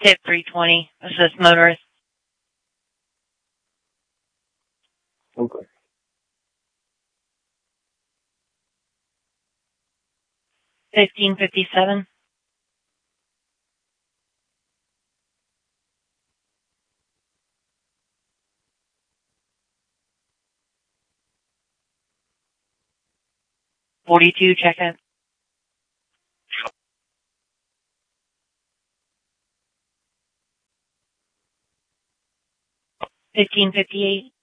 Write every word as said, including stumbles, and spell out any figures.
Tip three twenty, assist motorist. Okay. Fifteen fifty-seven. Forty-two, check out. Fifteen fifty-eight.